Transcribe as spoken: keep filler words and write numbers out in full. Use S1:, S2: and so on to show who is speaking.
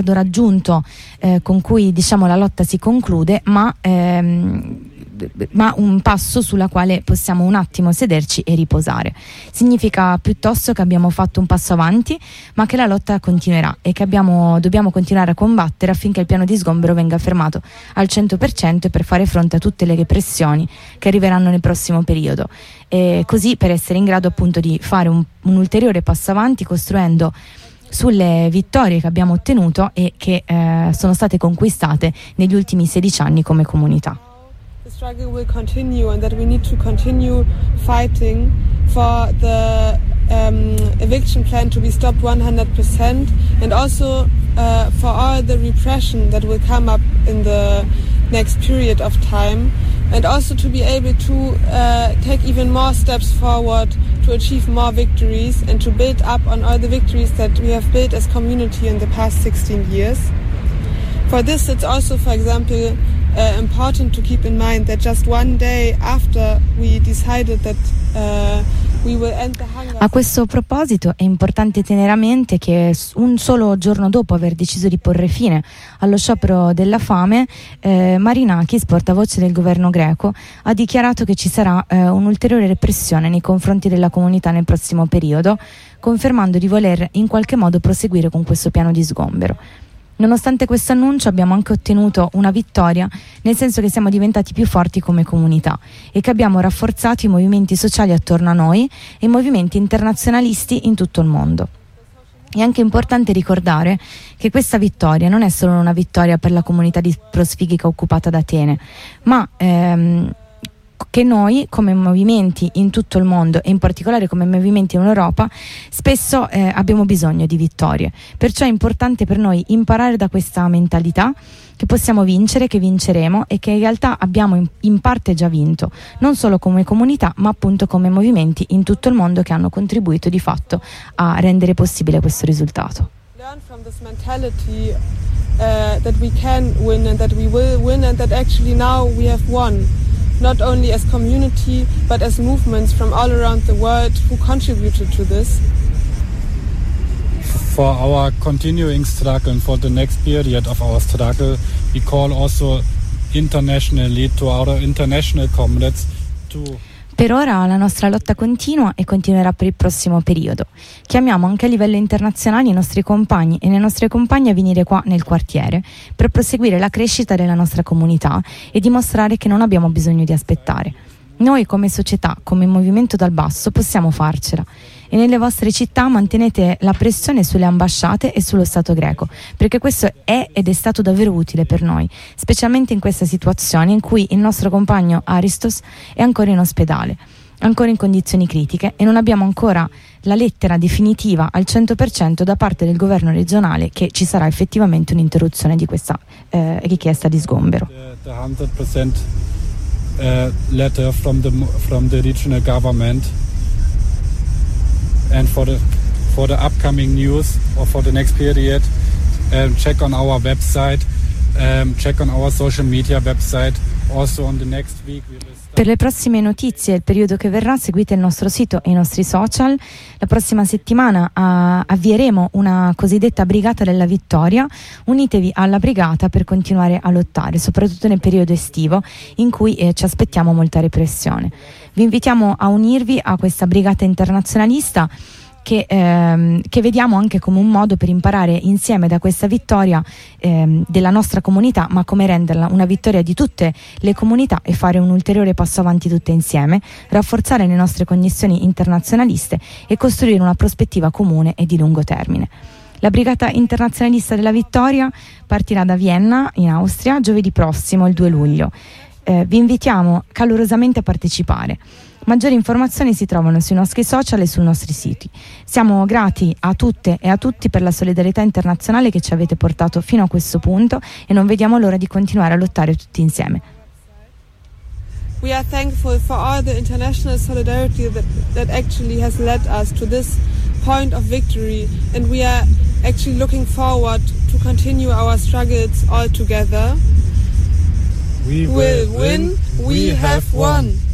S1: traguardo raggiunto eh, con cui diciamo la lotta si conclude, ma ehm, ma un passo sulla quale possiamo un attimo sederci e riposare. Significa piuttosto che abbiamo fatto un passo avanti, ma che la lotta continuerà e che abbiamo, dobbiamo continuare a combattere affinché il piano di sgombero venga fermato al cento per cento e per fare fronte a tutte le repressioni che arriveranno nel prossimo periodo, e così per essere in grado appunto di fare un, un ulteriore passo avanti costruendo sulle vittorie che abbiamo ottenuto e che eh, sono state conquistate negli ultimi sedici anni come comunità.
S2: The struggle will continue and that we need to continue fighting for the um, eviction plan to be stopped one hundred percent, and also uh, for all the repression that will come up in the next period of time, and also to be able to uh, take even more steps forward to achieve more victories and to build up on all the victories that we have built as community in the past sixteen years. For this, it's also, for example, Uh, important to keep in mind that just one day after we decided that uh, we will end the hunger.
S1: A questo proposito è importante tenere a mente che un solo giorno dopo aver deciso di porre fine allo sciopero della fame, eh, Marinakis, portavoce del governo greco, ha dichiarato che ci sarà eh, un'ulteriore repressione nei confronti della comunità nel prossimo periodo, confermando di voler in qualche modo proseguire con questo piano di sgombero. Nonostante questo annuncio abbiamo anche ottenuto una vittoria, nel senso che siamo diventati più forti come comunità e che abbiamo rafforzato i movimenti sociali attorno a noi e i movimenti internazionalisti in tutto il mondo. È anche importante ricordare che questa vittoria non è solo una vittoria per la comunità di prosfighica occupata da Atene, ma ehm, che noi come movimenti in tutto il mondo e in particolare come movimenti in Europa spesso eh, abbiamo bisogno di vittorie. Perciò è importante per noi imparare da questa mentalità che possiamo vincere, che vinceremo e che in realtà abbiamo in, in parte già vinto, non solo come comunità ma appunto come movimenti in tutto il mondo che hanno contribuito di fatto a rendere possibile questo risultato.
S2: Learn from this mentality uh, that we can win and that we will win and that actually now we have won. Not only as community, but as movements from all around the world who contributed to this.
S3: For our continuing struggle and for the next period of our struggle, we call also internationally to our international comrades to...
S1: Per ora la nostra lotta continua e continuerà per il prossimo periodo. Chiamiamo anche a livello internazionale i nostri compagni e le nostre compagne a venire qua nel quartiere per proseguire la crescita della nostra comunità e dimostrare che non abbiamo bisogno di aspettare. Noi come società, come movimento dal basso, possiamo farcela. E nelle vostre città mantenete la pressione sulle ambasciate e sullo Stato greco, perché questo è ed è stato davvero utile per noi, specialmente in questa situazione in cui il nostro compagno Aristos è ancora in ospedale, ancora in condizioni critiche e non abbiamo ancora la lettera definitiva al cento per cento da parte del governo regionale che ci sarà effettivamente un'interruzione di questa eh, richiesta di sgombero.
S3: The, the one hundred percent uh, letter from the from the regional government. And for the for the upcoming news or for the next period, um, check on our website, um, check on our social media website. Also on the next week we will start.
S1: Per le prossime notizie e il periodo che verrà seguite il nostro sito e i nostri social. La prossima settimana uh, avvieremo una cosiddetta Brigata della Vittoria. Unitevi alla brigata per continuare a lottare, soprattutto nel periodo estivo in cui eh, ci aspettiamo molta repressione. Vi invitiamo a unirvi a questa brigata internazionalista che, ehm, che vediamo anche come un modo per imparare insieme da questa vittoria ehm, della nostra comunità, ma come renderla una vittoria di tutte le comunità e fare un ulteriore passo avanti tutte insieme, rafforzare le nostre connessioni internazionaliste e costruire una prospettiva comune e di lungo termine. La Brigata Internazionalista della Vittoria partirà da Vienna, in Austria, giovedì prossimo, il due luglio. Eh, vi invitiamo calorosamente a partecipare. Maggiori informazioni si trovano sui nostri social e sui nostri siti. Siamo grati a tutte e a tutti per la solidarietà internazionale che ci avete portato fino a questo punto e non vediamo l'ora di continuare a lottare tutti insieme.
S2: We are thankful for all the international solidarity that, that actually has led us to this point of victory, and we are actually looking forward to continue our struggles all together.
S3: We
S2: will win, we have won.